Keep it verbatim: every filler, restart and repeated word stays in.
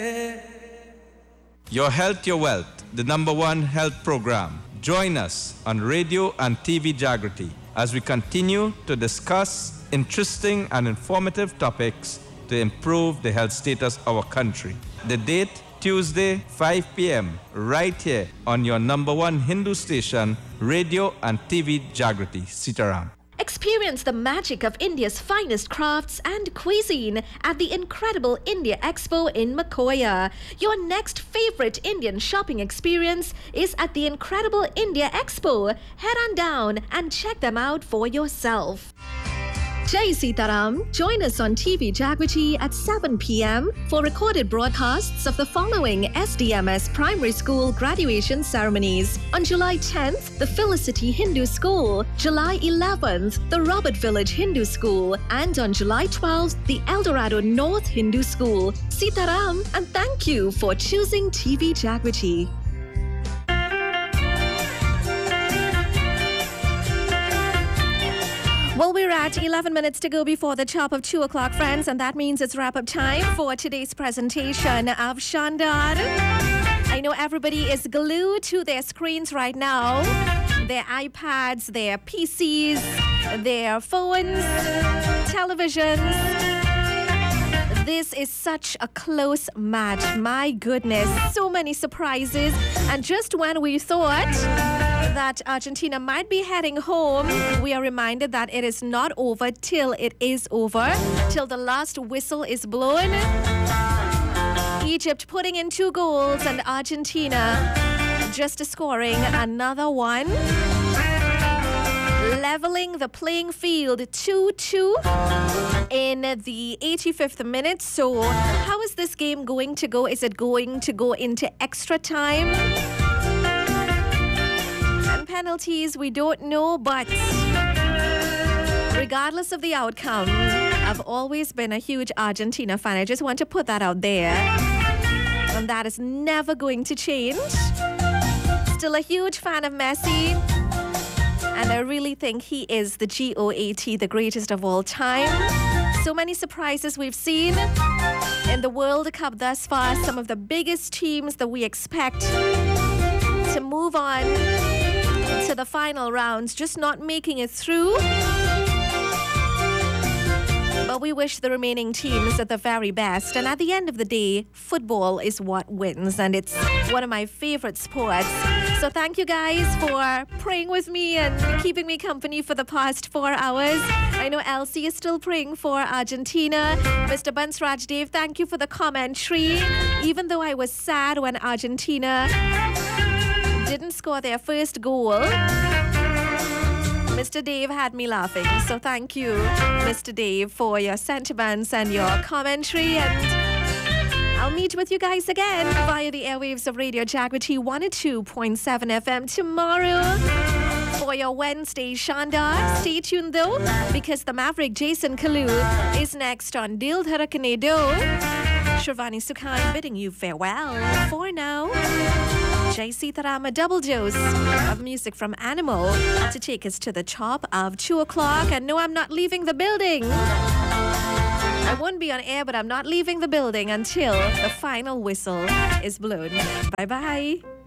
Your Health, Your Wealth, the number one health program. Join us on radio and T V Jagrati as we continue to discuss interesting and informative topics to improve the health status of our country. The date, Tuesday, five p.m., right here on your number one Hindu station, radio and T V Jagrati, Sitaram. Experience the magic of India's finest crafts and cuisine at the incredible India Expo in Makoya. Your next favorite Indian shopping experience is at the incredible India Expo. Head on down and check them out for yourself. Jai Sitaram, join us on T V Jagrati at seven p.m. for recorded broadcasts of the following S D M S Primary School graduation ceremonies. On July tenth, the Felicity Hindu School. July eleventh, the Robert Village Hindu School. And on July twelfth, the Eldorado North Hindu School. Sitaram, and thank you for choosing T V Jagrati. Well, we're at eleven minutes to go before the top of two o'clock, friends, and that means it's wrap-up time for today's presentation of Shandar. I know everybody is glued to their screens right now, their iPads, their P Cs, their phones, televisions. This is such a close match. My goodness, so many surprises. And just when we thought that Argentina might be heading home, we are reminded that it is not over till it is over, till the last whistle is blown. Egypt putting in two goals and Argentina just scoring another one, leveling the playing field two two in the eighty-fifth minute. So how is this game going to go? Is it going to go into extra time? And penalties, we don't know, but regardless of the outcome, I've always been a huge Argentina fan. I just want to put that out there. And that is never going to change. Still a huge fan of Messi. And I really think he is the G O A T, the greatest of all time. So many surprises we've seen in the World Cup thus far. Some of the biggest teams that we expect to move on to the final rounds, just not making it through. But we wish the remaining teams the very best. And at the end of the day, football is what wins. And it's one of my favorite sports. So thank you guys for praying with me and keeping me company for the past four hours. I know Elsie is still praying for Argentina. Mister Bansraj Dev, thank you for the commentary. Even though I was sad when Argentina didn't score their first goal, Mister Dave had me laughing. So thank you, Mister Dave, for your sentiments and your commentary. And I'll meet with you guys again via the airwaves of Radio Jagrati one oh two point seven F M tomorrow for your Wednesday Shandar. Stay tuned though, because the Maverick Jason Kalu is next on Dil Dharakne Do. Shravani Sukhan bidding you farewell for now. Jai Sitaram, a double dose of music from Animal to take us to the top of two o'clock. And no, I'm not leaving the building. I won't be on air, but I'm not leaving the building until the final whistle is blown. Bye-bye.